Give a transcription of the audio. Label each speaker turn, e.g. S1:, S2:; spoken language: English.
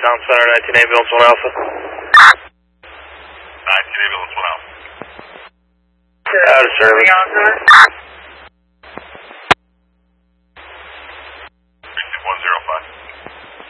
S1: Town Center, 19 Ambulance 1 Alpha.
S2: 19 Ambulance 1 Alpha.
S1: Out of service.